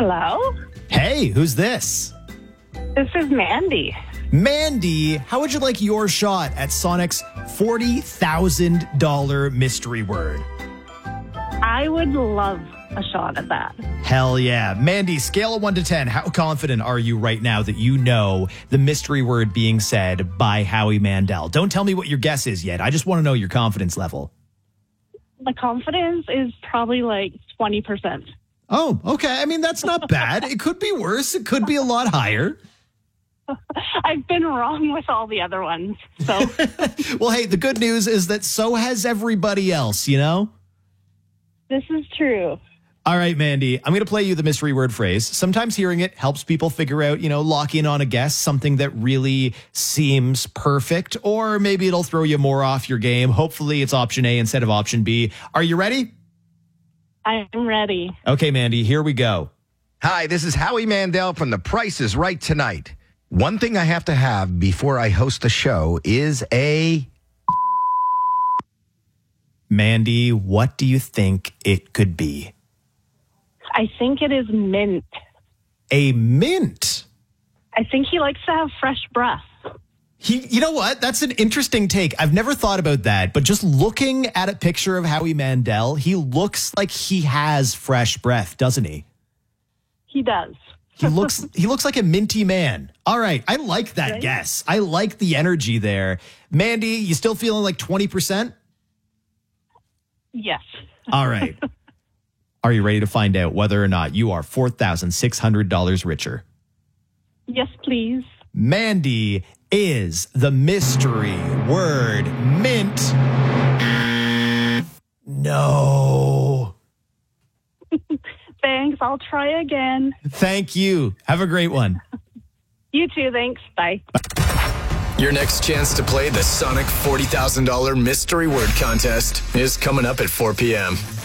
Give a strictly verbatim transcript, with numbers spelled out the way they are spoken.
Hello, Hey, who's this? this is Mandy. Mandy, how would you like your shot at Sonic's forty thousand dollars mystery word? I would love a shot at that. Hell yeah. Mandy, scale of one to ten, how confident are you right now that you know the mystery word being said by Howie Mandel? Don't tell me what your guess is yet. I just want to know your confidence level. My confidence is probably like twenty percent. Oh, okay. I mean, that's not bad. It could be worse. It could be a lot higher. I've been wrong with all the other ones. So Well, hey, the good news is that so has everybody else, you know? this is true. All right, Mandy, I'm going to play you the mystery word phrase. Sometimes hearing it helps people figure out, you know, lock in on a guess, something that really seems perfect, or maybe it'll throw you more off your game. Hopefully it's option A instead of option B. Are you ready? I'm ready. Okay, Mandy, here we go. Hi, this is Howie Mandel from The Price is Right Tonight. One thing I have to have before I host the show is a... Mandy, what do you think it could be? I think it is mint. A mint. I think he likes to have fresh breath. He, you know what? That's an interesting take. I've never thought about that, but just looking at a picture of Howie Mandel, he looks like he has fresh breath, doesn't he? He does. He looks he looks like a minty man. All right, I like that Right? guess. I like the energy there. Mandy, you still feeling like twenty percent? Yes. All right. Are you ready to find out whether or not you are four thousand six hundred dollars richer? Yes, please. Mandy, is the mystery word mint? No. Thanks. I'll try again. Thank you. Have a great one. You too. Thanks. Bye. Your next chance to play the Sonic forty thousand dollars mystery word contest is coming up at four p.m.